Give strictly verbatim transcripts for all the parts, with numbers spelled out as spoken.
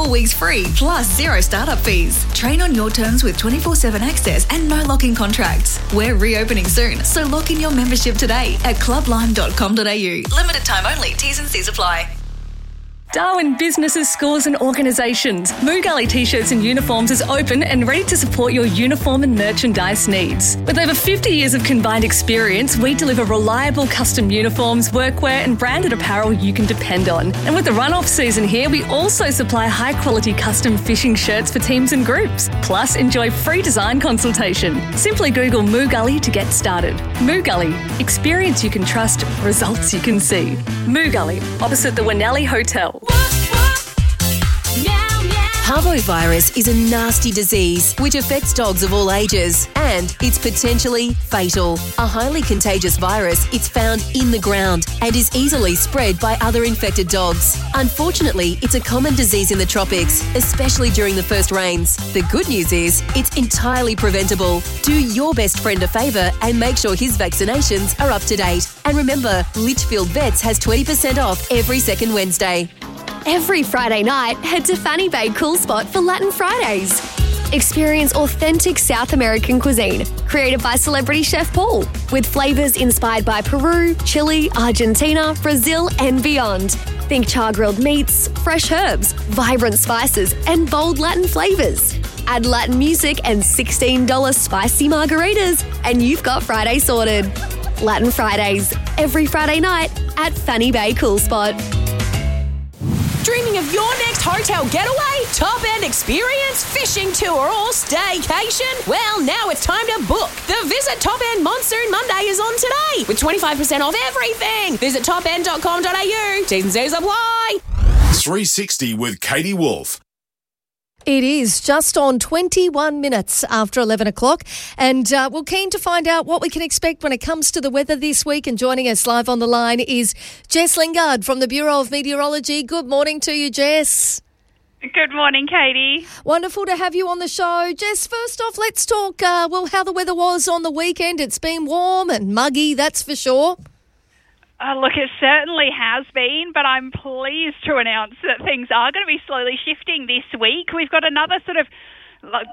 four weeks free, plus zero startup fees. Train on your terms with twenty-four seven access and no lock-in contracts. We're reopening soon, so lock in your membership today at club lime dot com dot a u. Limited time only. T's and C's apply. Darwin Businesses, Schools and Organisations. Moo Gully T-shirts and uniforms is open and ready to support your uniform and merchandise needs. With over fifty years of combined experience, we deliver reliable custom uniforms, workwear and branded apparel you can depend on. And with the run-off season here, we also supply high-quality custom fishing shirts for teams and groups. Plus, enjoy free design consultation. Simply Google Moo Gully to get started. Moo Gully. Experience you can trust, results you can see. Moo Gully, opposite the Winnelli Hotel. Parvovirus is a nasty disease which affects dogs of all ages, and it's potentially fatal. A highly contagious virus, it's found in the ground and is easily spread by other infected dogs. Unfortunately, it's a common disease in the tropics, especially during the first rains. The good news is it's entirely preventable. Do your best friend a favour and make sure his vaccinations are up to date. And remember, Litchfield Vets has twenty percent off every second Wednesday. Every Friday night, head to Fanny Bay Cool Spot for Latin Fridays. Experience authentic South American cuisine, created by celebrity chef Paul, with flavours inspired by Peru, Chile, Argentina, Brazil and beyond. Think char-grilled meats, fresh herbs, vibrant spices and bold Latin flavours. Add Latin music and sixteen dollars spicy margaritas and you've got Friday sorted. Latin Fridays, every Friday night at Fanny Bay Cool Spot. Dreaming of your next hotel getaway, top-end experience, fishing tour or staycation? Well, now it's time to book. The Visit Top End Monsoon Monday is on today with twenty-five percent off everything. Visit top end dot com dot a u. T's and C's apply. three sixty with Katie Wolf. It is just on twenty-one minutes after eleven o'clock, and uh, we're keen to find out what we can expect when it comes to the weather this week. And joining us live on the line is Jess Lingard from the Bureau of Meteorology. Good morning to you, Jess. Good morning, Katie. Wonderful to have you on the show. Jess, first off, let's talk, uh, well, how the weather was on the weekend. It's been warm and muggy, that's for sure. Uh, look, it certainly has been, but I'm pleased to announce that things are going to be slowly shifting this week. We've got another sort of like,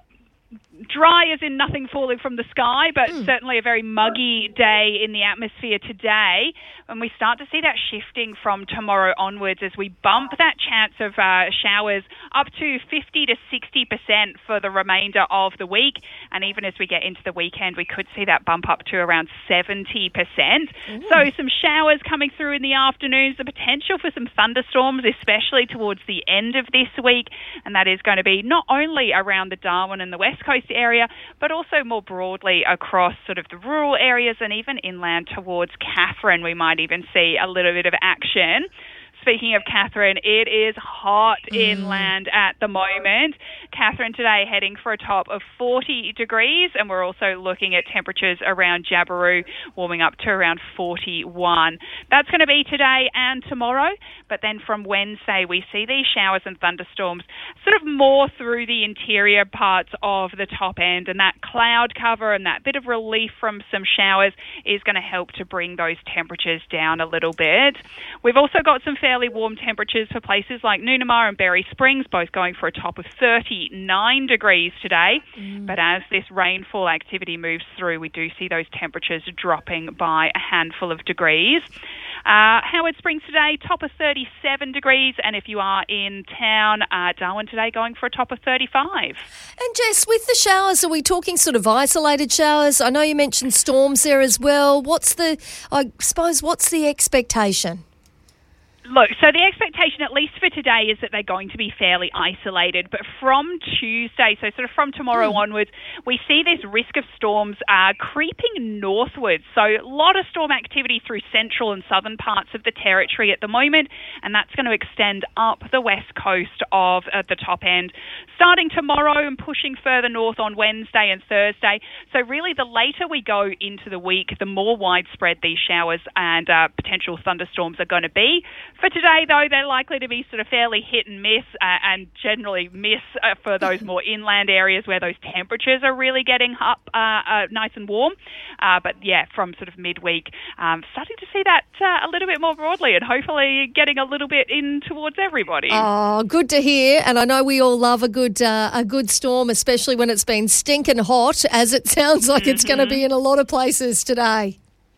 dry as in nothing falling from the sky, but mm. certainly a very muggy day in the atmosphere today. And we start to see that shifting from tomorrow onwards as we bump that chance of uh, showers up to fifty to sixty percent for the remainder of the week. And even as we get into the weekend, we could see that bump up to around seventy percent. Ooh. So some showers coming through in the afternoons, the potential for some thunderstorms, especially towards the end of this week. And that is going to be not only around the Darwin and the West Coast area, but also more broadly across sort of the rural areas and even inland towards Katherine. We might even see a little bit of action. Speaking of Katherine, it is hot mm. inland at the moment. Katherine today heading for a top of forty degrees, and we're also looking at temperatures around Jabiru warming up to around forty-one. That's going to be today and tomorrow, but then from Wednesday we see these showers and thunderstorms sort of more through the interior parts of the top end, and that cloud cover and that bit of relief from some showers is going to help to bring those temperatures down a little bit. We've also got some fairly warm temperatures for places like Noonamar and Berry Springs, both going for a top of thirty-nine degrees today. Mm. But as this rainfall activity moves through, we do see those temperatures dropping by a handful of degrees. Uh, Howard Springs today, top of thirty-seven degrees, and if you are in town, uh, Darwin today going for a top of thirty-five. And Jess, with the showers, are we talking sort of isolated showers? I know you mentioned storms there as well. What's the, I suppose, what's the expectation? Look, so the expectation, at least for today, is that they're going to be fairly isolated. But from Tuesday, so sort of from tomorrow mm. onwards, we see this risk of storms uh, creeping northwards. So a lot of storm activity through central and southern parts of the territory at the moment, and that's going to extend up the west coast of uh, the top end, starting tomorrow and pushing further north on Wednesday and Thursday. So really, the later we go into the week, the more widespread these showers and uh, potential thunderstorms are going to be. For today, though, they're likely to be sort of fairly hit and miss, uh, and generally miss uh, for those more inland areas where those temperatures are really getting up uh, uh, nice and warm. Uh, but yeah, from sort of midweek, um, starting to see that uh, a little bit more broadly, and hopefully getting a little bit in towards everybody. Oh, good to hear. And I know we all love a good uh, a good storm, especially when it's been stinking hot, as it sounds like mm-hmm. it's going to be in a lot of places today.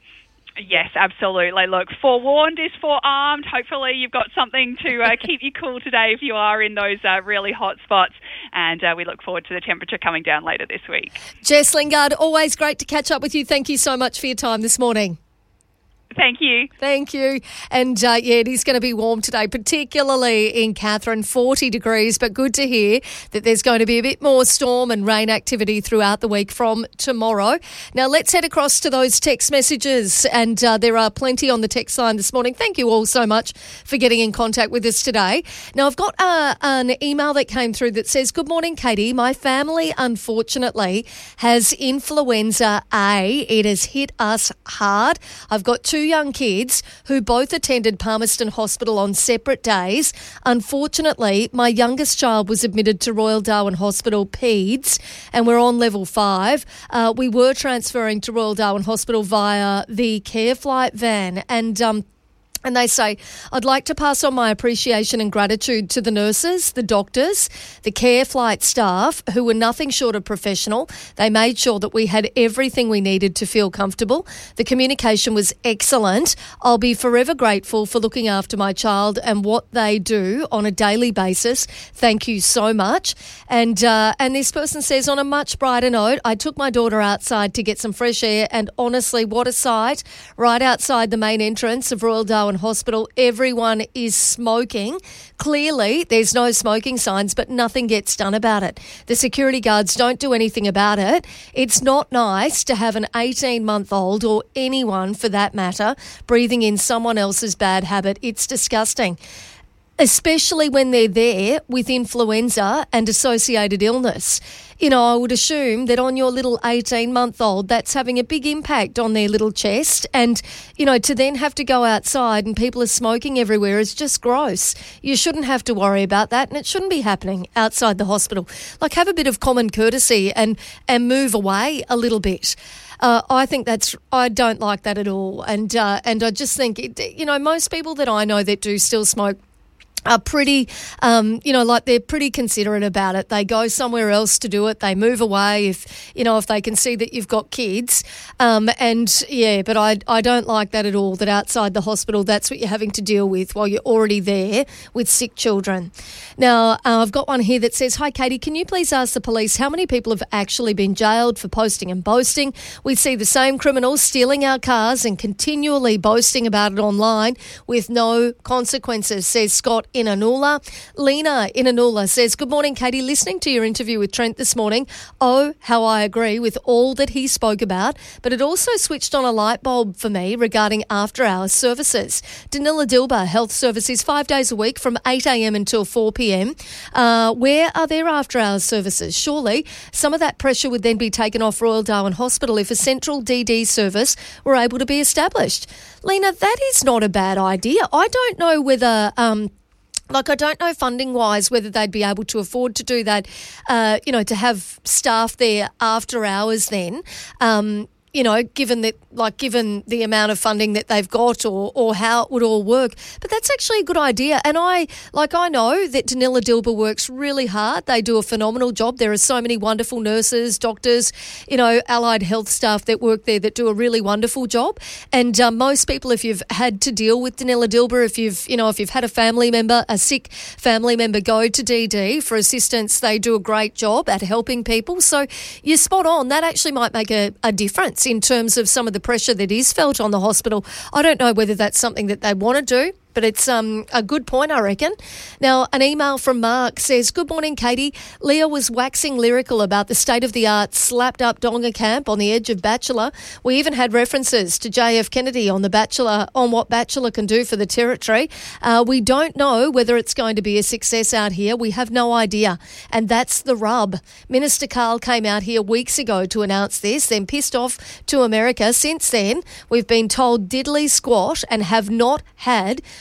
Yes, absolutely. Look, forewarned is forearmed. Hopefully you've got something to uh, keep you cool today if you are in those uh, really hot spots. And uh, we look forward to the temperature coming down later this week. Jess Lingard, always great to catch up with you. Thank you so much for your time this morning. Thank you. Thank you. And, uh, yeah, it is going to be warm today, particularly in Katherine, forty degrees, but good to hear that there's going to be a bit more storm and rain activity throughout the week from tomorrow. Now, let's head across to those text messages, and uh, there are plenty on the text line this morning. Thank you all so much for getting in contact with us today. Now, I've got uh, an email that came through that says, "Good morning, Katie. My family, unfortunately, has influenza A. It has hit us hard. I've got two young kids who both attended Palmerston Hospital on separate days. Unfortunately, my youngest child was admitted to Royal Darwin Hospital Peds, and we're on level five. Uh, we were transferring to Royal Darwin Hospital via the Care Flight van, and um, And they say, I'd like to pass on my appreciation and gratitude to the nurses, the doctors, the Care Flight staff, who were nothing short of professional. They made sure that we had everything we needed to feel comfortable. The communication was excellent. I'll be forever grateful for looking after my child and what they do on a daily basis. Thank you so much." And uh, and this person says, on a much brighter note, I took my daughter outside to get some fresh air, and honestly, what a sight. Right outside the main entrance of Royal Darwin Hospital, everyone is smoking. Clearly, there's no smoking signs, but nothing gets done about it. The security guards don't do anything about it. It's not nice to have an eighteen-month-old, or anyone for that matter, breathing in someone else's bad habit. It's disgusting, especially when they're there with influenza and associated illness. You know, I would assume that on your little eighteen-month-old, that's having a big impact on their little chest. And, you know, to then have to go outside and people are smoking everywhere is just gross. You shouldn't have to worry about that, and it shouldn't be happening outside the hospital. Like, have a bit of common courtesy and, and move away a little bit. Uh, I think that's, I don't like that at all. And, uh, and I just think, it, you know, most people that I know that do still smoke are pretty, um, you know, like they're pretty considerate about it. They go somewhere else to do it. They move away if, you know, if they can see that you've got kids. Um, and, yeah, but I, I don't like that at all, that outside the hospital that's what you're having to deal with while you're already there with sick children. Now, uh, I've got one here that says, "Hi, Katie, can you please ask the police how many people have actually been jailed for posting and boasting? We see the same criminals stealing our cars and continually boasting about it online with no consequences," says Scott in Anula. Lena in Anula says, "Good morning, Katie. Listening to your interview with Trent this morning, oh, how I agree with all that he spoke about, but it also switched on a light bulb for me regarding after-hours services. Danila Dilba Health Services, five days a week from eight a.m. until four p.m. Uh, where are their after-hours services? Surely some of that pressure would then be taken off Royal Darwin Hospital if a central D D service were able to be established." Lena, that is not a bad idea. I don't know whether... Um, Like, I don't know funding-wise whether they'd be able to afford to do that, uh, you know, to have staff there after hours then, um, you know, given that, like, given the amount of funding that they've got, or, or how it would all work. But that's actually a good idea. And I, like, I know that Danila Dilba works really hard. They do a phenomenal job. There are so many wonderful nurses, doctors, you know, allied health staff that work there that do a really wonderful job. And um, most people, if you've had to deal with Danila Dilba, if you've, you know, if you've had a family member, a sick family member go to D D for assistance, they do a great job at helping people. So you're spot on. That actually might make a, a difference in terms of some of the pressure that is felt on the hospital. I don't know whether that's something that they want to do, but it's um, a good point, I reckon. Now, an email from Mark says, "Good morning, Katie. Leah was waxing lyrical about the state-of-the-art slapped-up Donga camp on the edge of Bachelor. We even had references to J F Kennedy on the Bachelor, on what Bachelor can do for the territory. Uh, we don't know whether it's going to be a success out here. We have no idea, and that's the rub. Minister Carl came out here weeks ago to announce this, then pissed off to America. Since then, we've been told diddly squat and have not had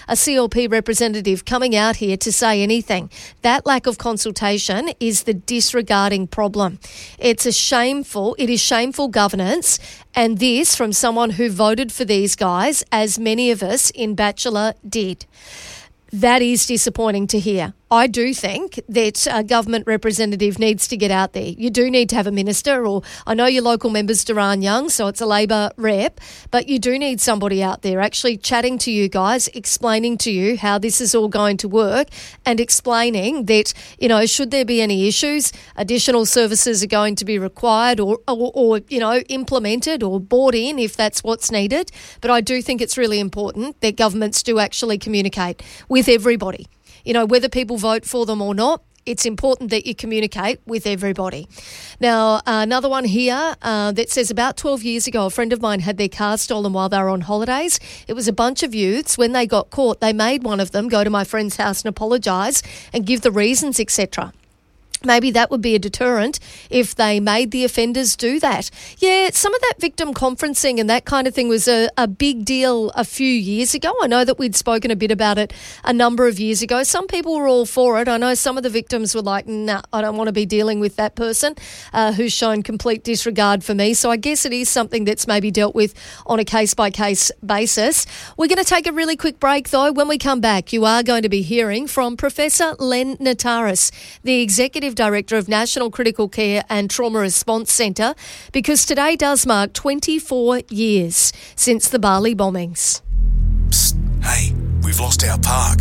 a C L P representative coming out here to say anything. That lack of consultation is the disregarding problem. It's a shameful, it is shameful governance, and this from someone who voted for these guys, as many of us in Bachelor did. That is disappointing to hear. I do think that a government representative needs to get out there. You do need to have a minister, or I know your local member's Duran Young, so it's a Labor rep, but you do need somebody out there actually chatting to you guys, explaining to you how this is all going to work, and explaining that, you know, should there be any issues, additional services are going to be required or, or, or you know, implemented or bought in if that's what's needed. But I do think it's really important that governments do actually communicate with everybody. You know, whether people vote for them or not, it's important that you communicate with everybody. Now, uh, another one here uh, that says about twelve years ago, a friend of mine had their car stolen while they were on holidays. It was a bunch of youths. When they got caught, they made one of them go to my friend's house and apologise and give the reasons, et cetera. Maybe that would be a deterrent if they made the offenders do that. Yeah, some of that victim conferencing and that kind of thing was a, a big deal a few years ago. I know that we'd spoken a bit about it a number of years ago. Some people were all for it. I know some of the victims were like, nah, I don't want to be dealing with that person uh, who's shown complete disregard for me. So I guess it is something that's maybe dealt with on a case-by-case basis. We're going to take a really quick break, though. When we come back, you are going to be hearing from Professor Len Notaras, the Executive Director of National Critical Care and Trauma Response Centre, because today does mark twenty-four years since the Bali bombings. Psst, hey, we've lost our park.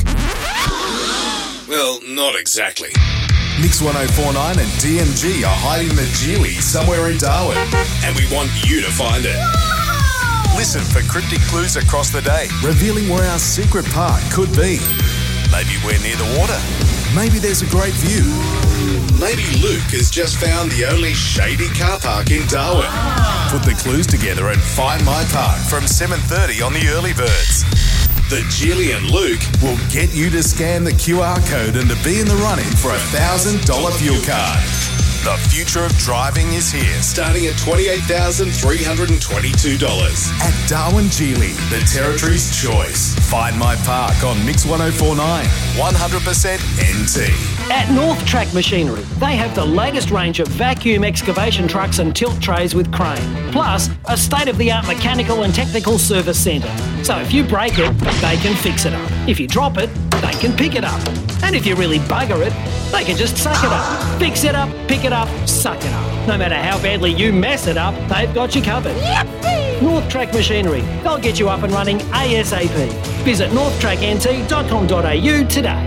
Well, not exactly. Mix one oh four point nine and D M G are hiding the Geely somewhere in Darwin, and we want you to find it. Listen for cryptic clues across the day, revealing where our secret park could be. Maybe we're near the water. Maybe there's a great view. Maybe Luke has just found the only shady car park in Darwin. Put the clues together and find my park from seven thirty on the Early Birds. The Geely and Luke will get you to scan the Q R code and to be in the running for a one thousand dollars fuel card. The future of driving is here, starting at twenty-eight thousand three hundred twenty-two dollars. At Darwin Geely, the Territory's choice. Find my park on Mix one oh four point nine, one hundred percent N T. At North Track Machinery, they have the latest range of vacuum excavation trucks and tilt trays with crane, plus a state-of-the-art mechanical and technical service centre. So if you break it, they can fix it up. If you drop it, they can pick it up. And if you really bugger it, they can just suck it up. Fix it up, pick it up, suck it up. No matter how badly you mess it up, they've got you covered. Yippee! North Track Machinery. They'll get you up and running ASAP. Visit north track n t dot com dot a u today.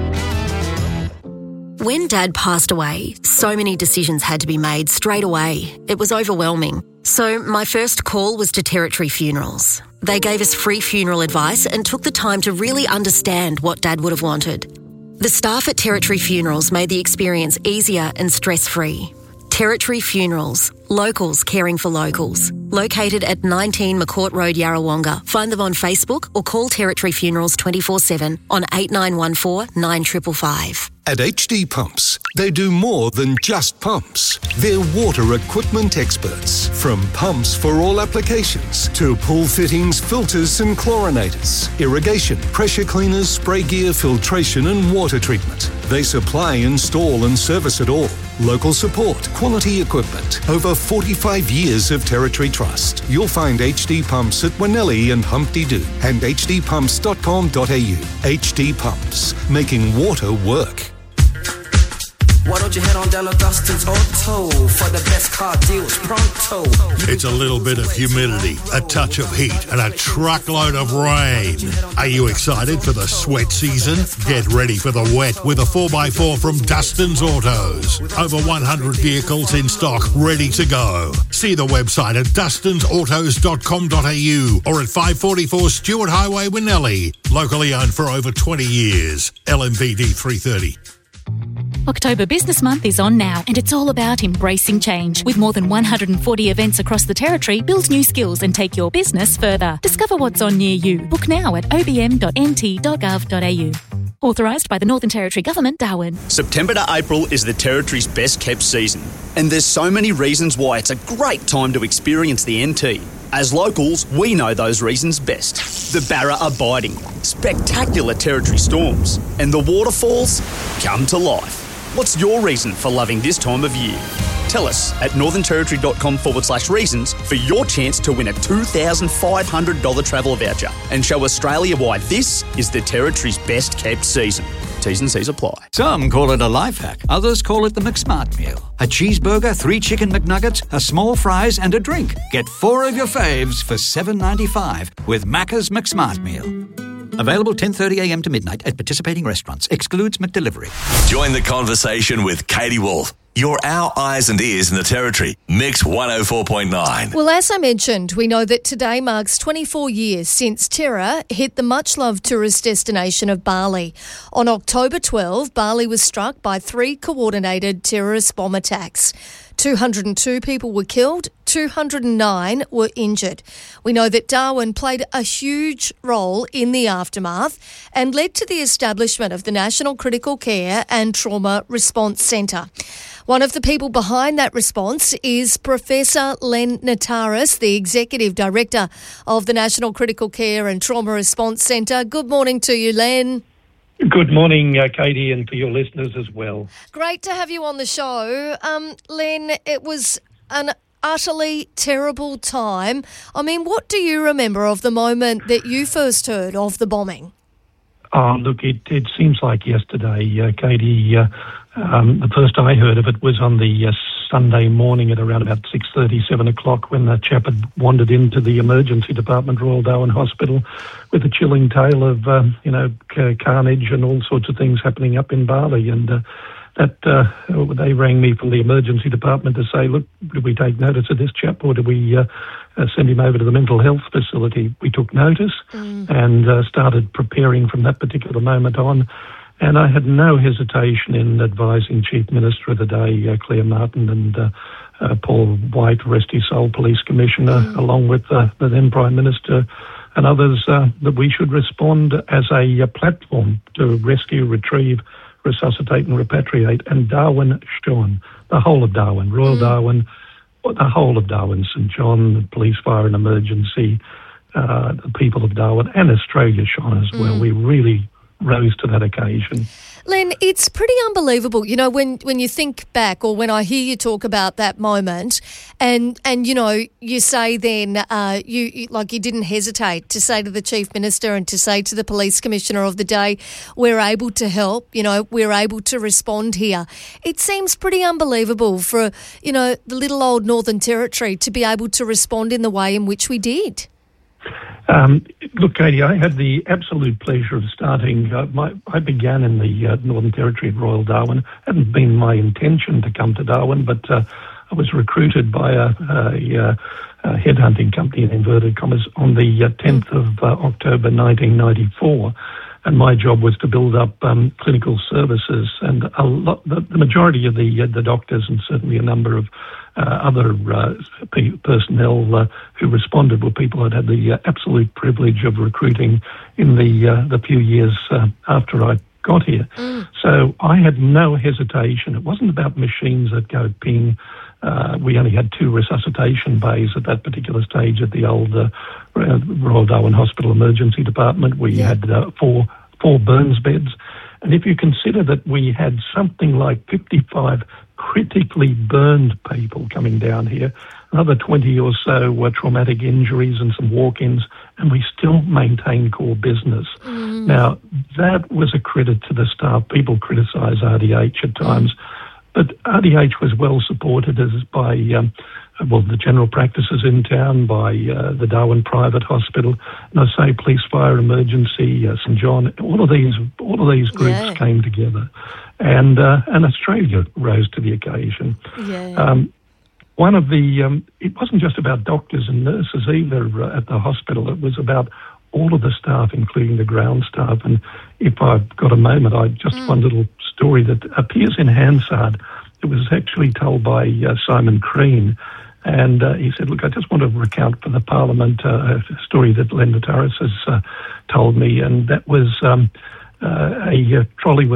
When Dad passed away, so many decisions had to be made straight away. It was overwhelming. So my first call was to Territory Funerals. They gave us free funeral advice and took the time to really understand what Dad would have wanted. The staff at Territory Funerals made the experience easier and stress-free. Territory Funerals, locals caring for locals. Located at nineteen McCourt Road, Yarrawonga. Find them on Facebook or call Territory Funerals twenty-four seven on eight nine one four nine five five five. At H D Pumps, they do more than just pumps. They're water equipment experts. From pumps for all applications to pool fittings, filters and chlorinators, irrigation, pressure cleaners, spray gear, filtration and water treatment. They supply, install and service it all. Local support, quality equipment. Over forty-five years of Territory trust. You'll find H D Pumps at Winnelli and Humpty Doo and h d pumps dot com dot a u. H D Pumps, making water work. Why don't you head on down to Dustin's Auto for the best car deals pronto? It's a little bit of humidity, a touch of heat, and a truckload of rain. Are you excited for the sweat season? Get ready for the wet with a four by four from Dustin's Autos. Over one hundred vehicles in stock, ready to go. See the website at dustins autos dot com dot a u or at five forty-four Stewart Highway, Winnelli. Locally owned for over twenty years. L M P D three thirty. October Business Month is on now, and it's all about embracing change. With more than one hundred forty events across the Territory, build new skills and take your business further. Discover what's on near you. Book now at o b m dot n t dot gov dot a u. Authorised by the Northern Territory Government, Darwin. September to April is the Territory's best kept season, and there's so many reasons why it's a great time to experience the N T. As locals, we know those reasons best. The Barra are biting, spectacular Territory storms, and the waterfalls come to life. What's your reason for loving this time of year? Tell us at northernterritory.com forward slash reasons for your chance to win a two thousand five hundred dollars travel voucher and show Australia why this is the Territory's best kept season. T's and C's apply. Some call it a life hack. Others call it the McSmart meal. A cheeseburger, three chicken McNuggets, a small fries and a drink. Get four of your faves for seven dollars ninety-five with Macca's McSmart meal. Available ten thirty a m to midnight at participating restaurants. Excludes McDelivery. Join the conversation with Katie Wolf. You're our eyes and ears in the Territory. Mix one oh four point nine. Well, as I mentioned, we know that today marks twenty-four years since terror hit the much-loved tourist destination of Bali. On October twelfth, Bali was struck by three coordinated terrorist bomb attacks. two hundred two people were killed, two hundred nine were injured. We know that Darwin played a huge role in the aftermath and led to the establishment of the National Critical Care and Trauma Response Centre. One of the people behind that response is Professor Len Notaras, the Executive Director of the National Critical Care and Trauma Response Centre. Good morning to you, Len. Good morning, uh, Katie, and to your listeners as well. Great to have you on the show. Um, Len, it was an utterly terrible time. I mean, what do you remember of the moment that you first heard of the bombing? Oh, look, it, it seems like yesterday, uh, Katie. Uh, um, the first I heard of it was on the uh, Sunday morning at around about six thirty, seven o'clock, when the chap had wandered into the emergency department, Royal Darwin Hospital, with a chilling tale of, um, you know, c- carnage and all sorts of things happening up in Bali. And uh, that uh, they rang me from the emergency department to say, look, did we take notice of this chap, or did we uh, uh, send him over to the mental health facility? We took notice mm. and uh, started preparing from that particular moment on. And I had no hesitation in advising Chief Minister of the day, uh, Claire Martin, and uh, uh, Paul White, rest his soul, Police Commissioner, mm. along with uh, the then Prime Minister and others, uh, that we should respond as a uh, platform to rescue, retrieve, resuscitate and repatriate. And Darwin shone, the whole of Darwin, Royal mm. Darwin, the whole of Darwin, St John, Police, Fire and Emergency, uh, the people of Darwin and Australia shone as well. Mm. We really rose to that occasion. Len, it's pretty unbelievable, you know, when, when you think back, or when I hear you talk about that moment, and, and you know, you say then, uh, you, you like you didn't hesitate to say to the Chief Minister and to say to the Police Commissioner of the day, we're able to help, you know, we're able to respond here. It seems pretty unbelievable for, you know, the little old Northern Territory to be able to respond in the way in which we did. Um, look, Katie, I had the absolute pleasure of starting. Uh, my, I began in the uh, Northern Territory at Royal Darwin. It hadn't been my intention to come to Darwin, but uh, I was recruited by a, a, a headhunting company, in inverted commas, on the uh, tenth of uh, October nineteen ninety-four. And my job was to build up um, clinical services, and a lot, the, the majority of the uh, the doctors, and certainly a number of uh, other uh, p- personnel uh, who responded, were people I'd had the uh, absolute privilege of recruiting in the uh, the few years uh, after I got here. Mm. So I had no hesitation. It wasn't about machines that go ping. Uh, we only had two resuscitation bays at that particular stage at the old uh, Royal Darwin Hospital Emergency Department. We yeah. had uh, four four burns beds. And if you consider that we had something like fifty-five critically burned people coming down here, another twenty or so were traumatic injuries and some walk-ins, and we still maintained core business. Mm. Now, that was a credit to the staff. People criticise R D H at times, but R D H was well supported as by um, well the general practices in town, by uh, the Darwin Private Hospital, and I say Police, Fire, Emergency, uh, St John. All of these, all of these groups yeah. came together, and uh, and Australia rose to the occasion. Yeah. Um, one of the um, it wasn't just about doctors and nurses either uh, at the hospital. It was about all of the staff, including the ground staff. And if I've got a moment, I just mm. one little story that appears in Hansard. It was actually told by uh, Simon Crean, and uh, he said, look, I just want to recount for the Parliament uh, a story that Len Notaras has uh, told me, and that was um, uh, a, a trolley with a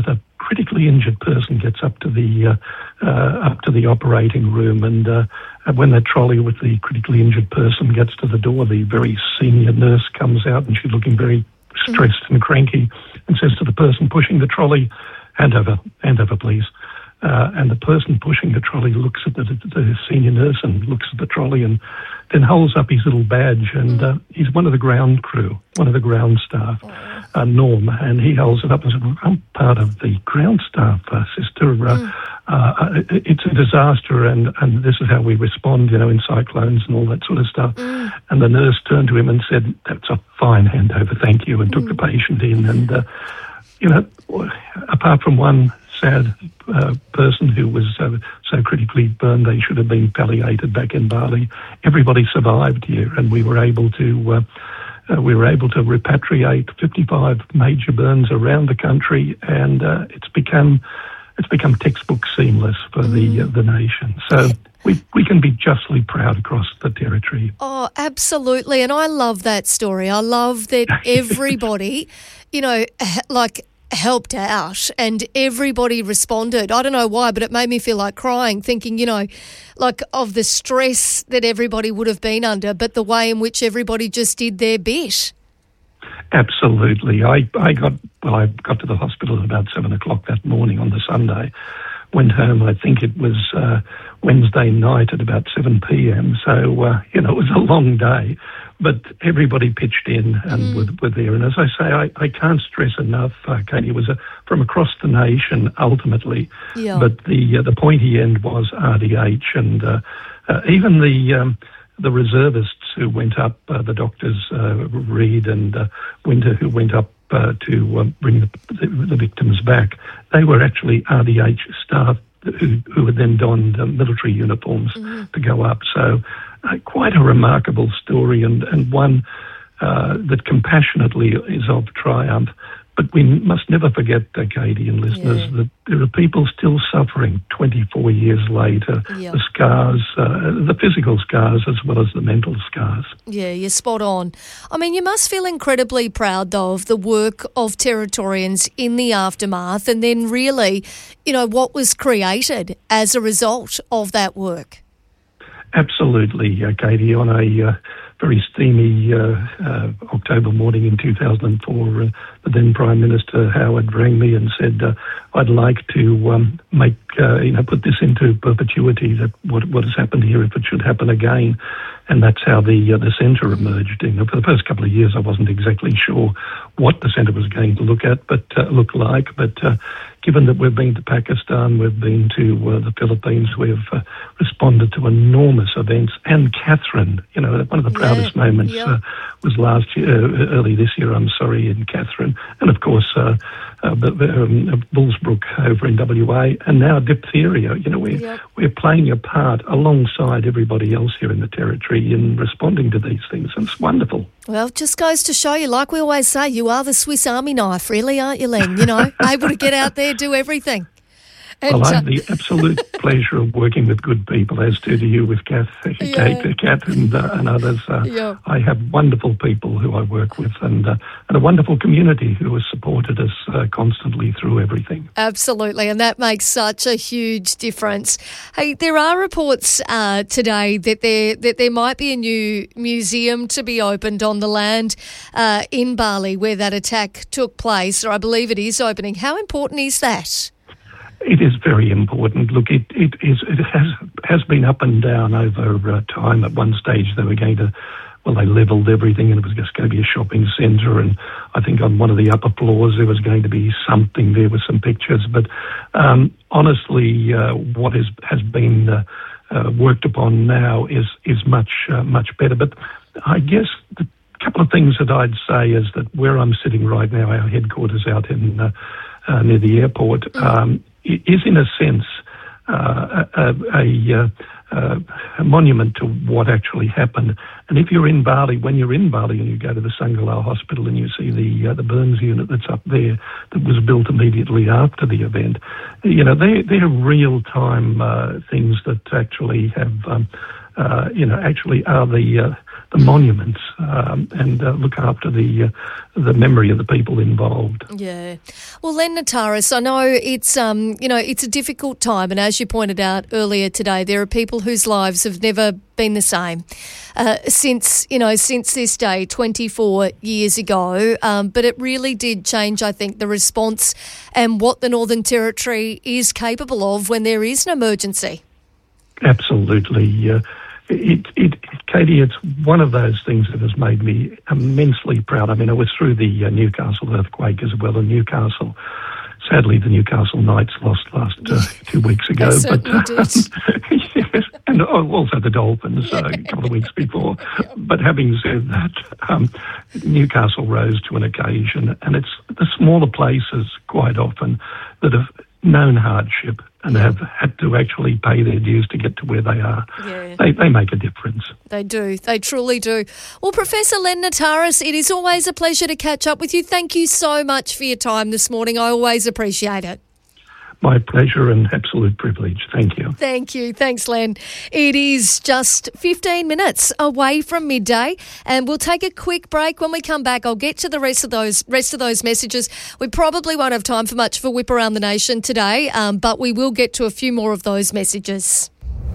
critically injured person gets up to the uh, uh, up to the operating room, and uh, when that trolley with the critically injured person gets to the door, the very senior nurse comes out, and she's looking very stressed mm. and cranky, and says to the person pushing the trolley, "Hand over, hand over, please." Uh, and the person pushing the trolley looks at the, the senior nurse and looks at the trolley and then holds up his little badge. And uh, he's one of the ground crew, one of the ground staff, uh, Norm. And he holds it up and said, "Well, I'm part of the ground staff, uh, sister. Uh, mm. uh, it's a disaster, and, and this is how we respond, you know, in cyclones and all that sort of stuff." Mm. And the nurse turned to him and said, "That's a fine handover, thank you," and mm. took the patient in. And, uh, you know, apart from one sad uh, person who was uh, so critically burned they should have been palliated back in Bali, everybody survived here, and we were able to uh, uh, we were able to repatriate fifty-five major burns around the country, and uh, it's become it's become textbook seamless for mm. the uh, the nation. So we we can be justly proud across the territory. Oh, absolutely, and I love that story. I love that everybody, you know, like. helped out and everybody responded. I don't know why, but it made me feel like crying, thinking, you know, like of the stress that everybody would have been under, but the way in which everybody just did their bit. Absolutely. I, I got, well, I got to the hospital at about seven o'clock that morning on the Sunday, went home, I think it was uh, Wednesday night at about seven p.m. So, uh, you know, it was a long day. But everybody pitched in and mm. were, were there. And as I say, I, I can't stress enough, uh, Katie, it was a, from across the nation ultimately. Yeah. But the uh, the pointy end was R D H. And uh, uh, even the um, the reservists who went up, uh, the doctors, uh, Reed and uh, Winter, who went up uh, to uh, bring the, the, the victims back, they were actually R D H staff who, who had then donned uh, military uniforms mm. to go up. So Uh, quite a remarkable story, and, and one uh, that compassionately is of triumph. But we must never forget, uh, Katie and listeners, yeah. that there are people still suffering twenty-four years later, yep. the scars, uh, the physical scars as well as the mental scars. Yeah, you're spot on. I mean, you must feel incredibly proud, though, of the work of Territorians in the aftermath, and then really, you know, what was created as a result of that work. Absolutely, uh, Katie. On a uh, very steamy uh, uh, October morning in two thousand four, uh, the then Prime Minister Howard rang me and said, uh, "I'd like to um, make, uh, you know, put this into perpetuity. That what what has happened here, if it should happen again." And that's how the uh, the centre emerged. You know, for the first couple of years, I wasn't exactly sure what the centre was going to look at, but uh, look like. But uh, given that we've been to Pakistan, we've been to uh, the Philippines, we've uh, responded to enormous events. And Catherine, you know, one of the proudest yeah, moments yeah. Uh, was last year, uh, early this year, I'm sorry, in Catherine. And of course, uh, uh, um, Bullsbrook over in W A, and now diphtheria. You know, we're, yep. we're playing a part alongside everybody else here in the territory in responding to these things. And it's wonderful. Well, it just goes to show you, like we always say, you are the Swiss Army knife, really, aren't you, Len? You know, able to get out there, do everything. And, well, I have the absolute pleasure of working with good people, as do you with Kath, yeah. Kate, Kat and, uh, and others. Uh, yeah. I have wonderful people who I work with, and, uh, and a wonderful community who has supported us uh, constantly through everything. Absolutely, and that makes such a huge difference. Hey, there are reports uh, today that there that there might be a new museum to be opened on the land uh, in Bali where that attack took place, or I believe it is opening. How important is that? It is very important. Look, it, it is. It has has been up and down over uh, time. At one stage, they were going to, well, they levelled everything, and it was just going to be a shopping centre. And I think on one of the upper floors there was going to be something there with some pictures. But um, honestly, uh, what is has been uh, uh, worked upon now is is much uh, much better. But I guess the couple of things that I'd say is that where I'm sitting right now, our headquarters out in uh, uh, near the airport. Mm. Um, is in a sense uh, a, a, a, a monument to what actually happened. And if you're in Bali, when you're in Bali and you go to the Sangala Hospital and you see the uh, the burns unit that's up there that was built immediately after the event, you know, they, they're real-time uh, things that actually have um, uh, you know, actually are the uh, the monuments um, and uh, look after the uh, the memory of the people involved. Yeah. Well, Len Nataris, I know it's um you know it's a difficult time, and as you pointed out earlier today, there are people whose lives have never been the same uh, since you know since this day twenty-four years ago. Um, but it really did change, I think, the response and what the Northern Territory is capable of when there is an emergency. Absolutely. Uh, It, it, Katie, it's one of those things that has made me immensely proud. I mean, I was through the uh, Newcastle earthquake as well, and Newcastle, sadly, the Newcastle Knights lost last uh, two weeks ago. They certainly but, uh, did. yes, and also the Dolphins uh, a couple of weeks before. But having said that, um, Newcastle rose to an occasion, and it's the smaller places quite often that have known hardship and have had to actually pay their dues to get to where they are. Yeah. They, they make a difference. They do. They truly do. Well, Professor Len Nataris, it is always a pleasure to catch up with you. Thank you so much for your time this morning. I always appreciate it. My pleasure and absolute privilege. Thank you. Thank you. Thanks, Len. It is just fifteen minutes away from midday, and we'll take a quick break. When we come back, I'll get to the rest of those rest of those messages. We probably won't have time for much of a whip around the nation today, um, but we will get to a few more of those messages.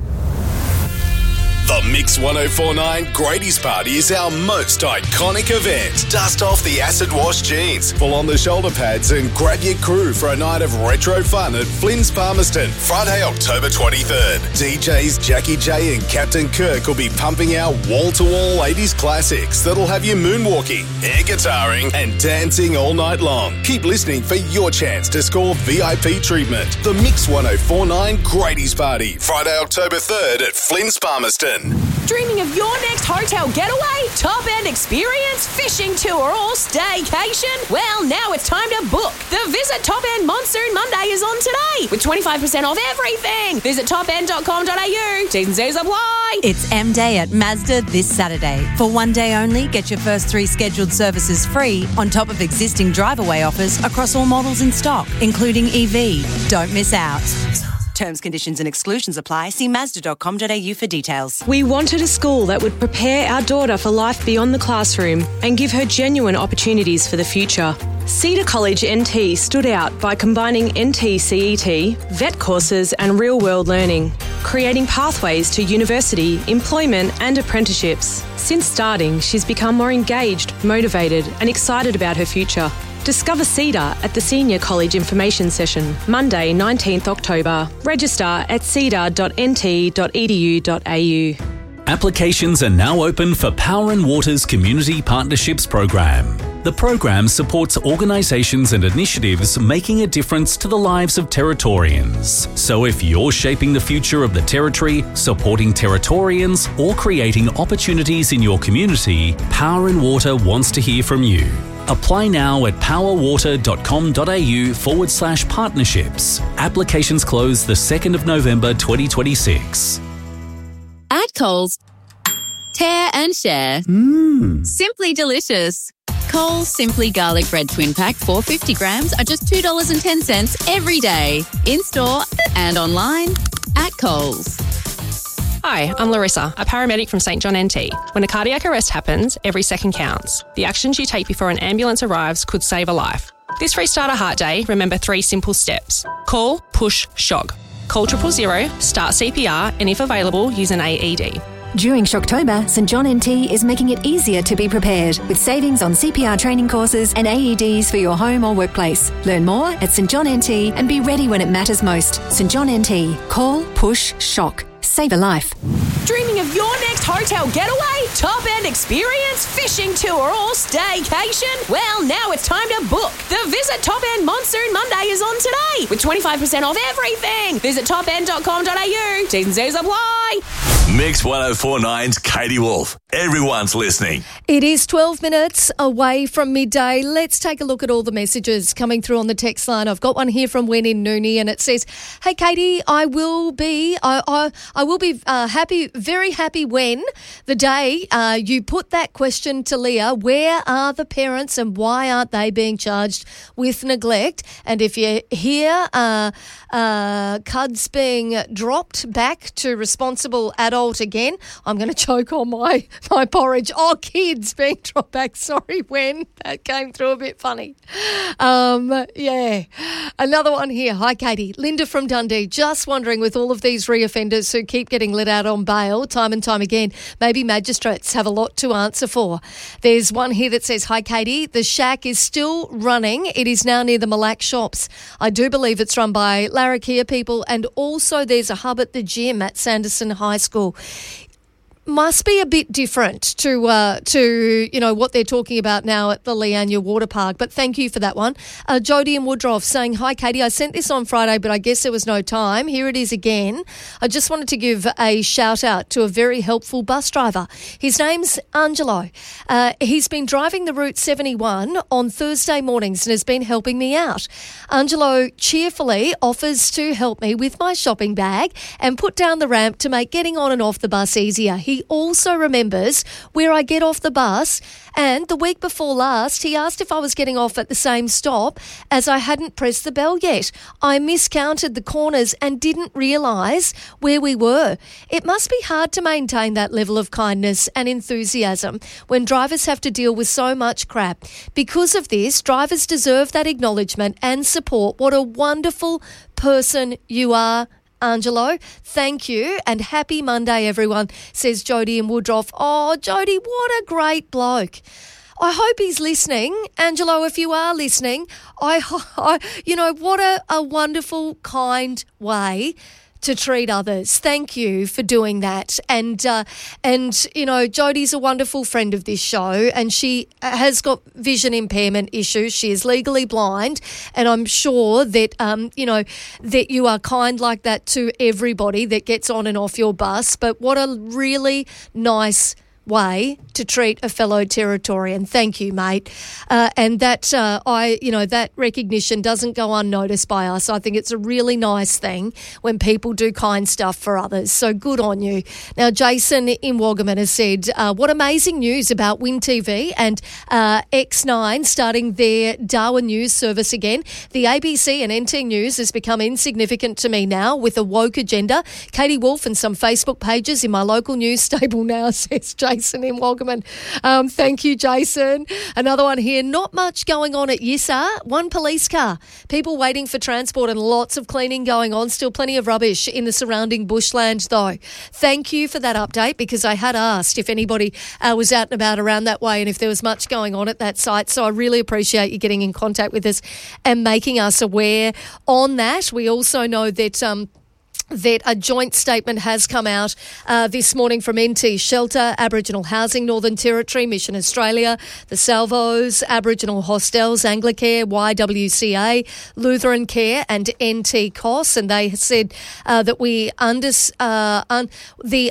The Mix one oh four point nine Grady's Party is our most iconic event. Dust off the acid wash jeans, pull on the shoulder pads and grab your crew for a night of retro fun at Flynn's Palmerston, Friday, October twenty-third. D Js Jackie J and Captain Kirk will be pumping out wall-to-wall eighties classics that'll have you moonwalking, air guitaring and dancing all night long. Keep listening for your chance to score V I P treatment. The Mix one oh four point nine Grady's Party, Friday, October third at Flynn's Palmerston. Dreaming of your next hotel getaway, top-end experience, fishing tour or staycation? Well, now it's time to book. The Visit Top End Monsoon Monday is on today with twenty-five percent off everything. Visit top end dot com dot a u. T's and C's apply. It's M Day at Mazda this Saturday. For one day only, get your first three scheduled services free on top of existing drive-away offers across all models in stock, including E V. Don't miss out. Terms, conditions and exclusions apply. See mazda dot com dot a u for details. We wanted a school that would prepare our daughter for life beyond the classroom and give her genuine opportunities for the future. Cedar College N T stood out by combining N T C E T, vet courses and real-world learning, creating pathways to university, employment and apprenticeships. Since starting, she's become more engaged, motivated and excited about her future. Discover Cedar at the Senior College Information Session, Monday, nineteenth October. Register at cedar dot n t dot e d u dot a u. Applications are now open for Power and Water's Community Partnerships Program. The program supports organisations and initiatives making a difference to the lives of Territorians. So if you're shaping the future of the Territory, supporting Territorians or creating opportunities in your community, Power and Water wants to hear from you. Apply now at powerwater dot com dot a u forward slash partnerships. Applications close the second of November twenty twenty-six. At Coles, tear and share. Mmm. Simply delicious. Coles Simply Garlic Bread Twin Pack four hundred fifty grams are just two dollars and ten cents every day. In store and online at Coles. Hi, I'm Larissa, a paramedic from St John N T. When a cardiac arrest happens, every second counts. The actions you take before an ambulance arrives could save a life. This Restart a Heart Day, remember three simple steps. Call, push, shock. Call triple zero, start C P R, and if available, use an A E D. During Shocktober, St John N T is making it easier to be prepared with savings on C P R training courses and A E Ds for your home or workplace. Learn more at St John N T and be ready when it matters most. St John N T. Call, push, shock. Save a life. Dreaming of your next hotel getaway, top-end experience, fishing tour or staycation? Well, now it's time to book. The Visit Top End Monsoon Monday is on today with twenty-five percent off everything. Visit top end dot com dot a u. T's and C's apply. Mix one oh four point nine's Katie Wolf. Everyone's listening. It is twelve minutes away from midday. Let's take a look at all the messages coming through on the text line. I've got one here from Wen in Nooney, and it says, "Hey Katie, I will be, I, I, I will be uh, happy, very happy when the day uh, you put that question to Leah. Where are the parents and why aren't they being charged with neglect? And if you hear uh, uh, C U Ds being dropped back to responsibility." responsible adult again. I'm going to choke on my, my porridge. Oh, kids being dropped back. Sorry, when that came through a bit funny. Um, yeah. Another one here. Hi, Katie. Linda from Dundee. Just wondering, with all of these reoffenders who keep getting let out on bail time and time again, maybe magistrates have a lot to answer for. There's one here that says, hi, Katie. The shack is still running. It is now near the Mille Lacs shops. I do believe it's run by Larrakia people, and also there's a hub at the gym at Sanderson High School. Must be a bit different to, uh, to you know, what they're talking about now at the Leanya Water Park. But thank you for that one. Uh, Jodie in Woodrow saying, hi, Katie, I sent this on Friday, but I guess there was no time. Here it is again. I just wanted to give a shout out to a very helpful bus driver. His name's Angelo. Uh, he's been driving the Route seventy-one on Thursday mornings and has been helping me out. Angelo cheerfully offers to help me with my shopping bag and put down the ramp to make getting on and off the bus easier. He He also remembers where I get off the bus, and the week before last he asked if I was getting off at the same stop as I hadn't pressed the bell yet. I miscounted the corners and didn't realise where we were. It must be hard to maintain that level of kindness and enthusiasm when drivers have to deal with so much crap. Because of this, drivers deserve that acknowledgement and support. What a wonderful person you are, Angelo. Thank you, and happy Monday, everyone, says Jodie in Woodruff. Oh, Jodie, what a great bloke. I hope he's listening. Angelo, if you are listening, I, I you know, what a, a wonderful, kind way to treat others. Thank you for doing that. And, uh, and you know, Jodie's a wonderful friend of this show, and she has got vision impairment issues. She is legally blind, and I'm sure that, um, you know, that you are kind like that to everybody that gets on and off your bus. But what a really nice way to treat a fellow Territorian. Thank you, mate. Uh, and that, uh, I, you know, that recognition doesn't go unnoticed by us. I think it's a really nice thing when people do kind stuff for others. So good on you. Now, Jason in Waggaman has said, uh, what amazing news about Win T V and uh, X nine starting their Darwin News service again. The A B C and N T News has become insignificant to me now with a woke agenda. Katie Wolf and some Facebook pages in my local news stable now, says Jason. Jason in Waggaman. Um, thank you, Jason. Another one here. Not much going on at Yissa. One police car. People waiting for transport and lots of cleaning going on. Still plenty of rubbish in the surrounding bushland, though. Thank you for that update, because I had asked if anybody uh, was out and about around that way and if there was much going on at that site. So I really appreciate you getting in contact with us and making us aware on that. We also know that Um, that a joint statement has come out uh, this morning from N T Shelter, Aboriginal Housing Northern Territory, Mission Australia, the Salvos, Aboriginal Hostels, Anglicare, Y W C A, Lutheran Care and N T C O S, and they said uh, that we under, uh, un, the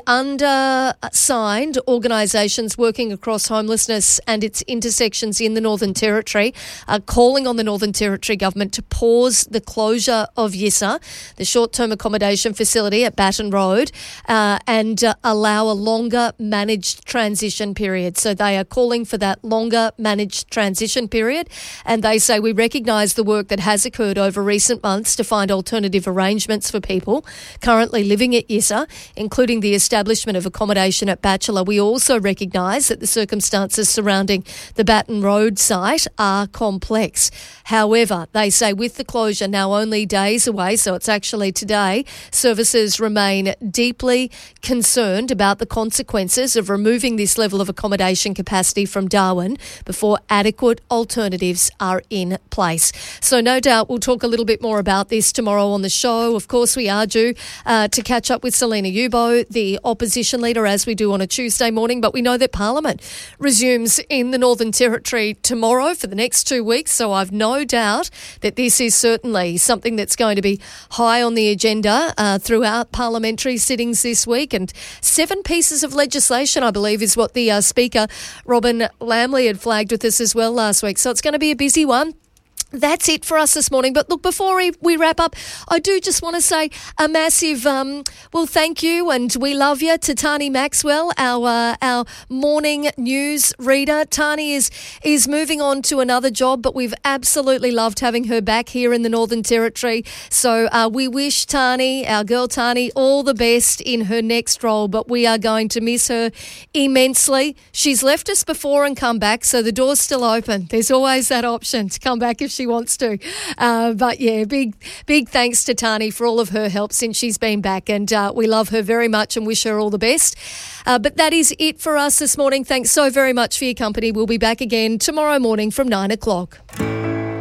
undersigned organisations working across homelessness and its intersections in the Northern Territory are calling on the Northern Territory Government to pause the closure of Yissa, the short-term accommodation facility at Batten Road, uh, and uh, allow a longer managed transition period. So they are calling for that longer managed transition period, and they say we recognise the work that has occurred over recent months to find alternative arrangements for people currently living at Yissa, including the establishment of accommodation at Bachelor. We also recognise that the circumstances surrounding the Batten Road site are complex. However, they say with the closure now only days away, so it's actually today, services remain deeply concerned about the consequences of removing this level of accommodation capacity from Darwin before adequate alternatives are in place. So no doubt we'll talk a little bit more about this tomorrow on the show. Of course, we are due uh, to catch up with Selena Yubo, the opposition leader, as we do on a Tuesday morning, but we know that Parliament resumes in the Northern Territory tomorrow for the next two weeks, so I've no doubt that this is certainly something that's going to be high on the agenda uh, throughout parliamentary sittings this week. And seven pieces of legislation, I believe, is what the uh, Speaker, Robin Lamley, had flagged with us as well last week. So it's going to be a busy one. That's it for us this morning. But look, before we, we wrap up, I do just want to say a massive, um, well, thank you and we love you to Tani Maxwell, our uh, our morning news reader. Tani is is moving on to another job, but we've absolutely loved having her back here in the Northern Territory. So uh, we wish Tani, our girl Tani, all the best in her next role, but we are going to miss her immensely. She's left us before and come back, so the door's still open. There's always that option to come back if she wants to. Uh, but yeah, big, big thanks to Tani for all of her help since she's been back, and uh, we love her very much and wish her all the best. Uh, but that is it for us this morning. Thanks so very much for your company. We'll be back again tomorrow morning from nine o'clock.